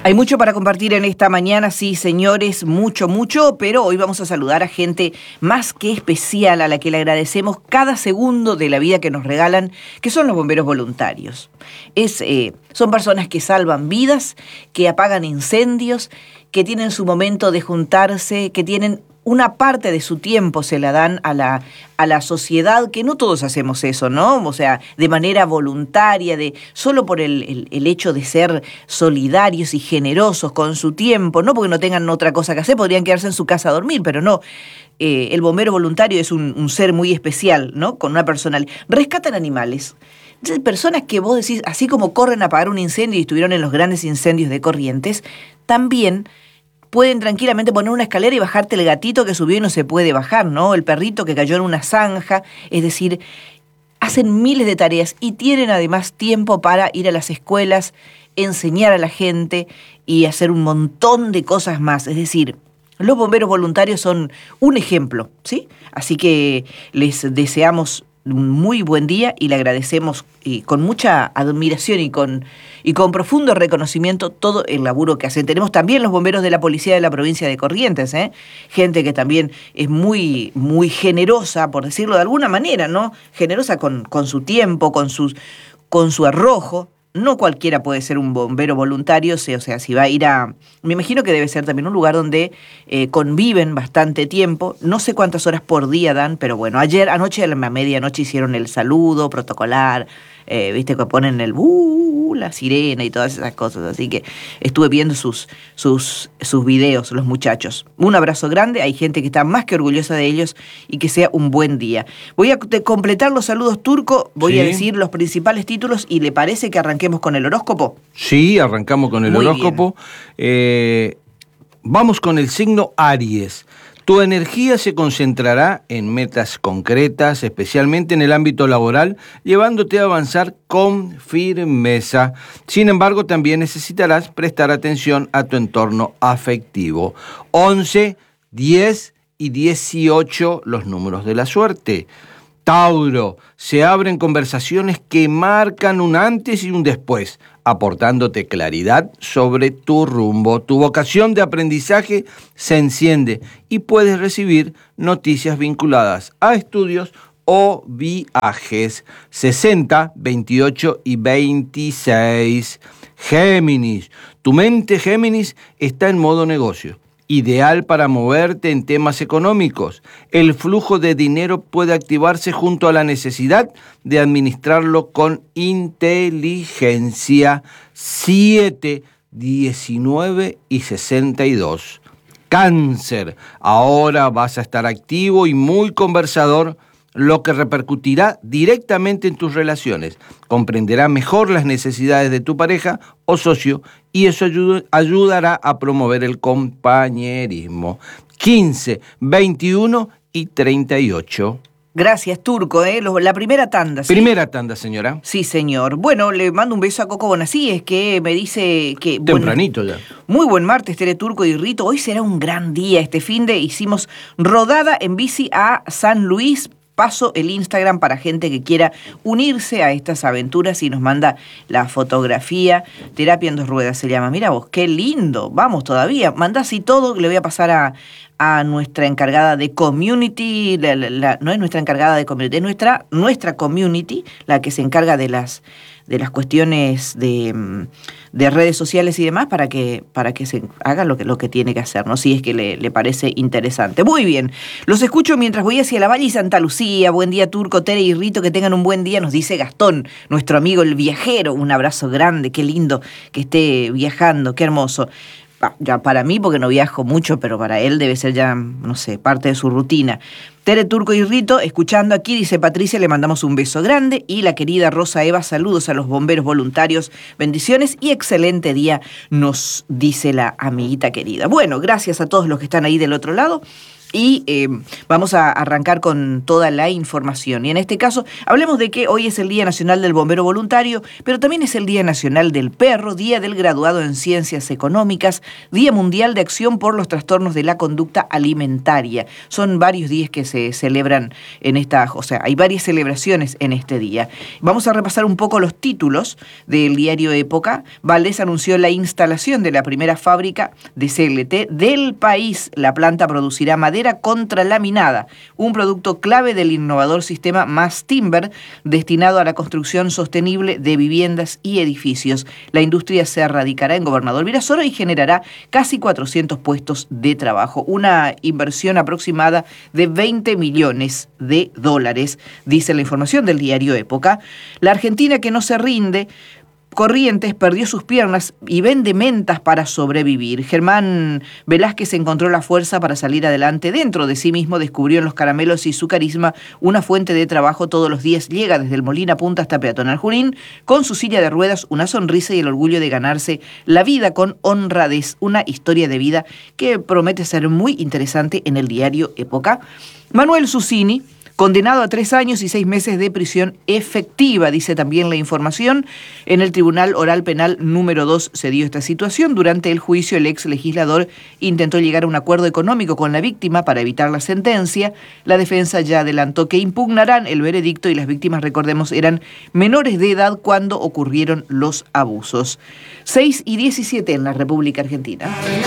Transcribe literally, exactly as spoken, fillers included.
Hay mucho para compartir en esta mañana, sí, señores, mucho, mucho, pero hoy vamos a saludar a gente más que especial, a la que le agradecemos cada segundo de la vida que nos regalan, que son los bomberos voluntarios. Es, eh, son personas que salvan vidas, que apagan incendios, que tienen su momento de juntarse, que tienen una parte de su tiempo se la dan a la, a la sociedad, que no todos hacemos eso, ¿no? O sea, de manera voluntaria, de solo por el, el, el hecho de ser solidarios y generosos con su tiempo, no porque no tengan otra cosa que hacer, podrían quedarse en su casa a dormir, pero no. Eh, el bombero voluntario es un, un ser muy especial, ¿no? Con una personalidad. Rescatan animales. Entonces, personas que vos decís, así como corren a apagar un incendio y estuvieron en los grandes incendios de Corrientes, también pueden tranquilamente poner una escalera y bajarte el gatito que subió y no se puede bajar, ¿no? El perrito que cayó en una zanja. Es decir, hacen miles de tareas y tienen además tiempo para ir a las escuelas, enseñar a la gente y hacer un montón de cosas más. Es decir, los bomberos voluntarios son un ejemplo, ¿sí? Así que les deseamos un muy buen día y le agradecemos y con mucha admiración y con, y con profundo reconocimiento todo el laburo que hacen. Tenemos también los bomberos de la policía de la provincia de Corrientes, ¿eh? Gente que también es muy, muy generosa, por decirlo de alguna manera, ¿no? Generosa con, con su tiempo, con, sus, con su arrojo. No cualquiera puede ser un bombero voluntario, o sea, si va a ir a... Me imagino que debe ser también un lugar donde eh, conviven bastante tiempo. No sé cuántas horas por día dan, pero bueno, ayer, anoche, a la medianoche hicieron el saludo protocolar, eh, viste que ponen el uh, la sirena y todas esas cosas. Así que estuve viendo sus, sus, sus videos, los muchachos. Un abrazo grande, hay gente que está más que orgullosa de ellos y que sea un buen día. Voy a completar los saludos, Turco, voy sí. a decir los principales títulos y ¿le parece que arranquemos con el horóscopo? Sí, arrancamos con el Muy horóscopo. Eh, vamos con el signo Aries. Tu energía se concentrará en metas concretas, especialmente en el ámbito laboral, llevándote a avanzar con firmeza. Sin embargo, también necesitarás prestar atención a tu entorno afectivo. once, diez y dieciocho, los números de la suerte. Tauro, se abren conversaciones que marcan un antes y un después, aportándote claridad sobre tu rumbo. Tu vocación de aprendizaje se enciende y puedes recibir noticias vinculadas a estudios o viajes. sesenta, veintiocho y veintiséis. Géminis, tu mente Géminis está en modo negocio. Ideal para moverte en temas económicos. El flujo de dinero puede activarse junto a la necesidad de administrarlo con inteligencia. siete, diecinueve y sesenta y dos. Cáncer, ahora vas a estar activo y muy conversador, lo que repercutirá directamente en tus relaciones. Comprenderá mejor las necesidades de tu pareja o socio y eso ayud- ayudará a promover el compañerismo. quince, veintiuno y treinta y ocho. Gracias, Turco, ¿eh? La primera tanda, ¿sí? Primera tanda, señora. Sí, señor. Bueno, le mando un beso a Coco Bonasíes, que me dice que... Tempranito bueno, ya. Muy buen martes, Tere Turco y Rito. Hoy será un gran día. Este finde hicimos rodada en bici a San Luis. Paso el Instagram para gente que quiera unirse a estas aventuras y nos manda la fotografía. Terapia en dos ruedas se llama. Mira vos, qué lindo. Vamos todavía. Mandá así todo, le voy a pasar a, a nuestra encargada de community. La, la, la, no es nuestra encargada de community, es nuestra, nuestra community, la que se encarga de las, de las cuestiones de, de redes sociales y demás para que, para que se haga lo que, lo que tiene que hacer, ¿no? Si es que le, le parece interesante. Muy bien. Los escucho mientras voy hacia la Valle y Santa Lucía. Buen día, Turco, Tere y Rito, que tengan un buen día, nos dice Gastón, nuestro amigo el viajero. Un abrazo grande, qué lindo que esté viajando, qué hermoso. Ya para mí, porque no viajo mucho, pero para él debe ser ya, no sé, parte de su rutina. Tere, Turco y Rito, escuchando aquí, dice Patricia, le mandamos un beso grande. Y la querida Rosa Eva, saludos a los bomberos voluntarios, bendiciones y excelente día, nos dice la amiguita querida. Bueno, gracias a todos los que están ahí del otro lado. Y eh, vamos a arrancar con toda la información. Y en este caso, hablemos de que hoy es el Día Nacional del Bombero Voluntario, pero también es el Día Nacional del Perro, Día del Graduado en Ciencias Económicas, Día Mundial de Acción por los Trastornos de la Conducta Alimentaria. Son varios días que se celebran en esta, o sea, hay varias celebraciones en este día. Vamos a repasar un poco los títulos del diario Época. Valdés anunció la instalación de la primera fábrica de C L T del país. La planta producirá madera contralaminada, un producto clave del innovador sistema Mass Timber destinado a la construcción sostenible de viviendas y edificios. La industria se radicará en Gobernador Virasoro y generará casi cuatrocientos puestos de trabajo, una inversión aproximada de veinte millones de dólares, dice la información del diario Época. La Argentina que no se rinde. Corrientes perdió sus piernas y vende mentas para sobrevivir. Germán Velázquez encontró la fuerza para salir adelante. Dentro de sí mismo descubrió en los caramelos y su carisma una fuente de trabajo todos los días. Llega desde el Molina Punta hasta Peatonal Junín, con su silla de ruedas, una sonrisa y el orgullo de ganarse la vida con honradez. Una historia de vida que promete ser muy interesante en el diario Época. Manuel Susini, condenado a tres años y seis meses de prisión efectiva, dice también la información. En el Tribunal Oral Penal número dos se dio esta situación. Durante el juicio, el ex legislador intentó llegar a un acuerdo económico con la víctima para evitar la sentencia. La defensa ya adelantó que impugnarán el veredicto y las víctimas, recordemos, eran menores de edad cuando ocurrieron los abusos. seis y diecisiete en la República Argentina.